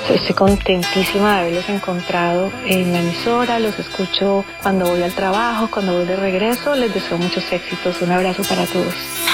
Estoy contentísima de haberlos encontrado en la emisora, los escucho cuando voy al trabajo, cuando voy de regreso, les deseo muchos éxitos, un abrazo para todos.